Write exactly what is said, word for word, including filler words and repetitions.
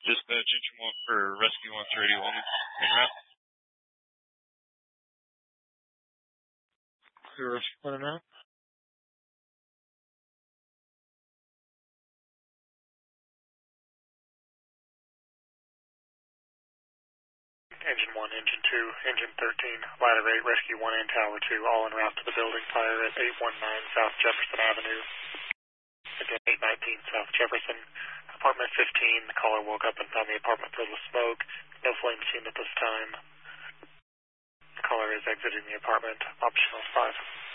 Dispatch engine one for rescue one to radio only. En route. Clear rescue one en route. Engine one, engine two, engine thirteen, ladder eight, rescue one and tower two, all en route to the building. Fire at eight one nine South Jefferson Avenue. Again, eight nineteen South Jefferson. Apartment fifteen, the caller woke up and found the apartment filled with smoke. No flame seen at this time. The caller is exiting the apartment. Optional five.